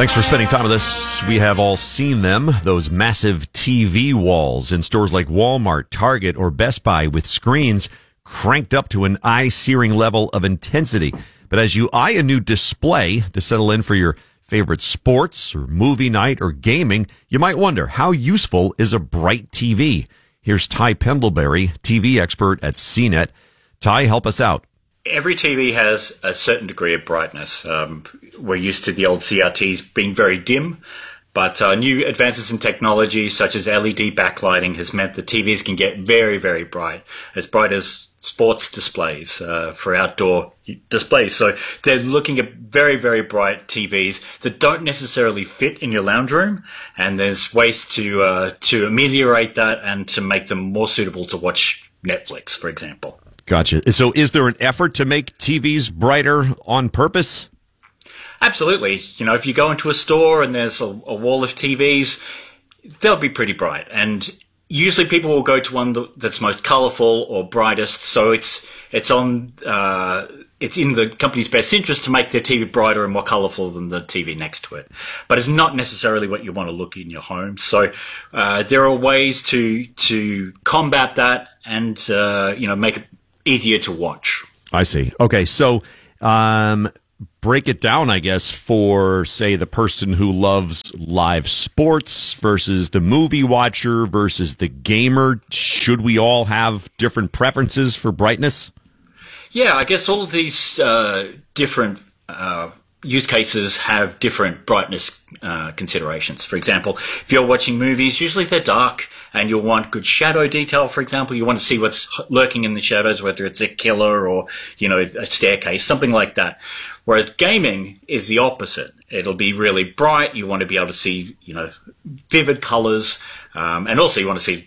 Thanks for spending time with us. We have all seen them, those massive TV walls in stores like Walmart, Target, or Best Buy with screens cranked up to an eye-searing level of intensity. But as you eye a new display to settle in for your favorite sports or movie night or gaming, you might wonder, how useful is a bright TV? Here's Ty Pendlebury, TV expert at CNET. Ty, help us out. Every TV has a certain degree of brightness. We're used to the old CRTs being very dim, but new advances in technology such as LED backlighting has meant that TVs can get very, very bright as sports displays for outdoor displays. So they're looking at very, very bright TVs that don't necessarily fit in your lounge room, and there's ways to ameliorate that and to make them more suitable to watch Netflix, for example. Gotcha. So is there an effort to make TVs brighter on purpose? Absolutely. You know, if you go into a store and there's a wall of TVs, they'll be pretty bright. And usually people will go to one that's most colorful or brightest. So it's in the company's best interest to make their TV brighter and more colorful than the TV next to it. But it's not necessarily what you want to look in your home. So there are ways to combat that and make it easier to watch. I see. Okay, so break it down, I guess, for, say, the person who loves live sports versus the movie watcher versus the gamer. Should we all have different preferences for brightness? Yeah, I guess all of these different use cases have different brightness considerations. For example, if you're watching movies, usually they're dark and you'll want good shadow detail, for example. You want to see what's lurking in the shadows, whether it's a killer or, a staircase, something like that. Whereas gaming is the opposite. It'll be really bright. You want to be able to see, vivid colors. And also you want to see